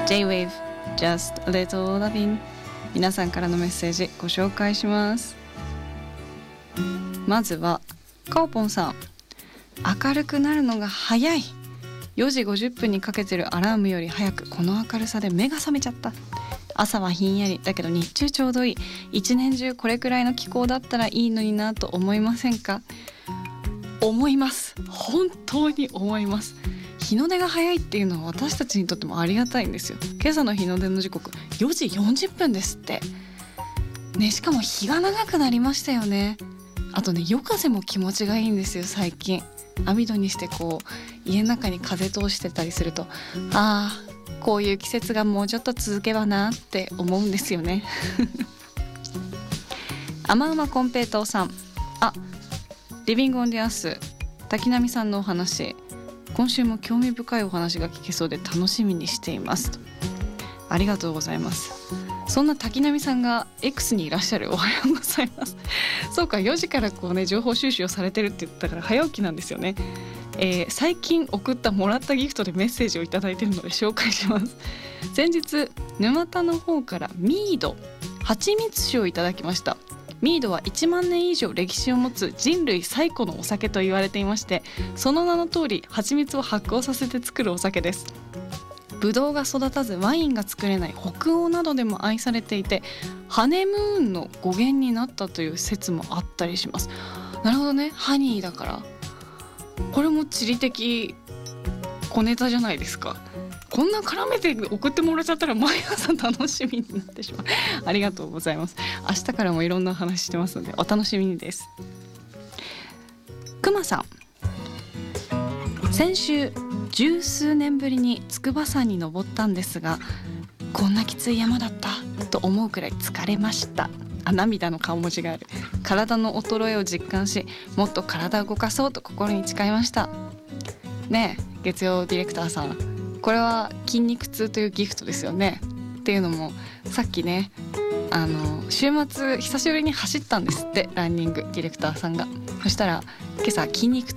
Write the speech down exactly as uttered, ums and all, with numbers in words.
J-Wave Just a Little Loving。 皆さんからのメッセージご紹介します。まずはカオポンさん、明るくなるのが早い。よじごじゅっぷんにかけてるアラームより早くこの明るさで目が覚めちゃった。朝はひんやりだけど日中ちょうどいい。一年中これくらいの気候だったらいいのになと思いませんか？思います。本当に思います。日の出が早いっていうのは私たちにとってもありがたいんですよ。今朝の日の出の時刻よじよんじゅっぷんですってね。しかも日が長くなりましたよね。あとね、夜風も気持ちがいいんですよ最近。網戸にしてこう家の中に風通してたりすると、あーこういう季節がもうちょっと続けばなって思うんですよねあまうまコンペイトーさん、あ、リビングオンディアース滝波さんのお話、今週も興味深いお話が聞けそうで楽しみにしています。ありがとうございます。そんな滝波さんが X にいらっしゃる。おはようございます。そうか、よじからこうね情報収集をされてるって言ったから早起きなんですよね。えー、最近送ったもらったギフトでメッセージをいただいているので紹介します。先日沼田の方からミード蜂蜜酒をいただきました。ミードはいちまんねん以上歴史を持つ人類最古のお酒と言われていまして、その名の通り蜂蜜を発酵させて作るお酒です。ブドウが育たずワインが作れない北欧などでも愛されていて、ハネムーンの語源になったという説もあったりします。なるほどね、ハニーだから。これも地理的小ネタじゃないですか。こんな絡めて送ってもらっちゃったら毎朝楽しみになってしまうありがとうございます。明日からもいろんな話してますのでお楽しみにです。くまさん、先週十数年ぶりに筑波山に登ったんですが、こんなきつい山だったと思うくらい疲れました。あ、涙の顔文字がある。体の衰えを実感し、もっと体を動かそうと心に誓いました。ねえ月曜ディレクターさん、これは筋肉痛というギフトですよね。っていうのもさっきね、あの週末久しぶりに走ったんですって、ランニングディレクターさんが。そしたら今朝筋肉